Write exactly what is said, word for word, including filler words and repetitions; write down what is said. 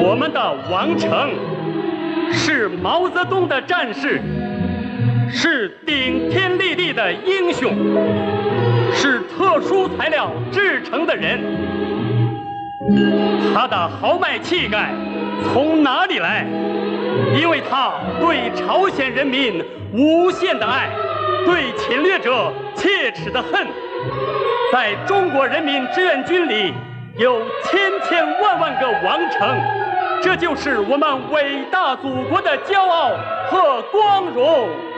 我们的王成，是毛泽东的战士，是顶天立地的英雄，是特殊材料制成的人。他的豪迈气概从哪里来？因为他对朝鲜人民无限的爱，对侵略者切齿的恨。在中国人民志愿军里有千千万万个王成，这就是我们伟大祖国的骄傲和光荣。